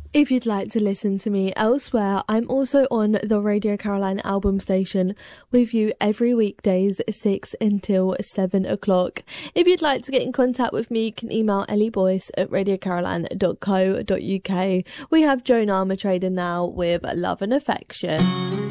If you'd like to listen to me elsewhere, I'm also on the Radio Caroline album station with you every weekdays 6 until 7 o'clock. If you'd like to get in contact with me, you can email ellieBoyce@radiocaroline.co.uk. We have Joan Armatrading now with Love and Affection.